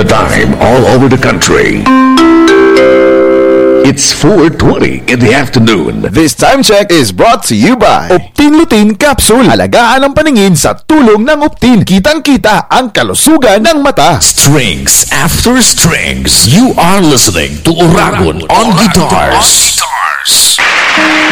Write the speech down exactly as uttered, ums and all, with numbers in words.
The time all over the country. It's four twenty in the afternoon. This time check is brought to you by Optin Lutein Capsule. Alagaan ang paningin sa tulong ng Optin. Kitang-kita ang kalusugan ng mata. Strings after strings. You are listening to Uragon on Guitars. On Guitars.